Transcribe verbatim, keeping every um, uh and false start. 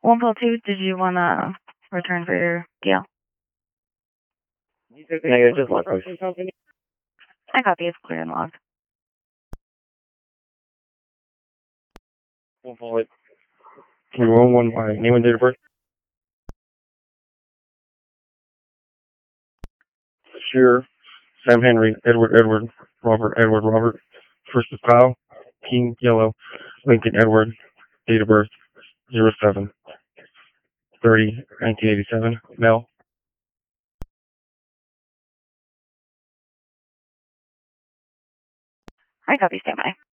one pull two, did you want to return for your Gale? Negative, just log post. I copy, it's clear and logged. One pull it. Can we roll one by name and date of birth? Sure. Sam Henry, Edward, Edward, Robert, Edward, Robert. First is Kyle, King, Yellow, Lincoln, Edward, date of birth, zero seven thirty nineteen eighty-seven, Mel. I copy, stand by.